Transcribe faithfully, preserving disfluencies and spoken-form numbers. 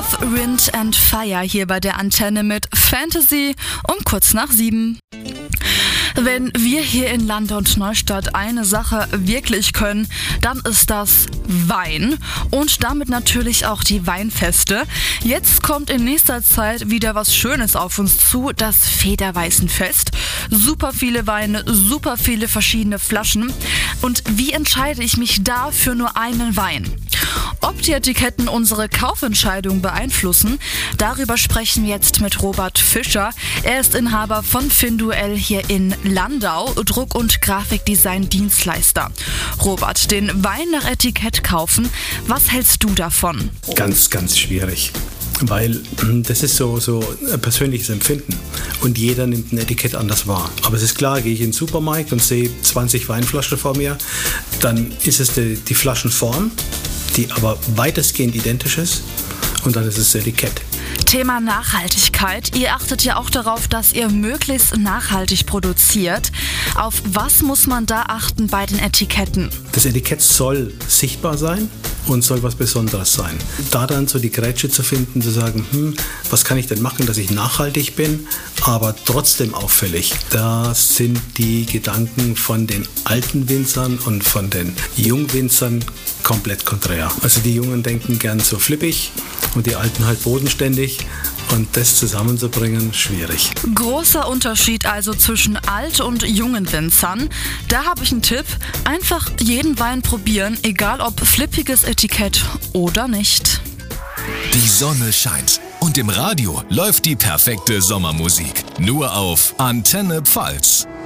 Earth, Wind and Fire hier bei der Antenne mit Fantasy um kurz nach sieben. Wenn wir hier in Landau und Neustadt eine Sache wirklich können, dann ist das Wein und damit natürlich auch die Weinfeste. Jetzt kommt in nächster Zeit wieder was Schönes auf uns zu, das Federweißenfest. Super viele Weine, super viele verschiedene Flaschen. Und wie entscheide ich mich da für nur einen Wein? Ob die Etiketten unsere Kaufentscheidung beeinflussen, darüber sprechen wir jetzt mit Robert Fischer. Er ist Inhaber von Finduell hier in Landau, Druck- und Grafikdesign-Dienstleister. Robert, den Wein nach Etikett kaufen, was hältst du davon? Ganz, ganz schwierig. Weil das ist so, so ein persönliches Empfinden und jeder nimmt ein Etikett anders wahr. Aber es ist klar, gehe ich in den Supermarkt und sehe zwanzig Weinflaschen vor mir, dann ist es die, die Flaschenform, die aber weitestgehend identisch ist und dann ist es das Etikett. Thema Nachhaltigkeit. Ihr achtet ja auch darauf, dass ihr möglichst nachhaltig produziert. Auf was muss man da achten bei den Etiketten? Das Etikett soll sichtbar sein und soll was Besonderes sein. Da dann so die Grätsche zu finden, zu sagen, hm, was kann ich denn machen, dass ich nachhaltig bin, aber trotzdem auffällig. Da sind die Gedanken von den alten Winzern und von den Jungwinzern komplett konträr. Also die Jungen denken gern so flippig und die Alten halt bodenständig. Und das zusammenzubringen, schwierig. Großer Unterschied also zwischen alt- und jungen Winzern. Da habe ich einen Tipp. Einfach jeden Wein probieren, egal ob flippiges Etikett oder nicht. Die Sonne scheint und im Radio läuft die perfekte Sommermusik. Nur auf Antenne Pfalz.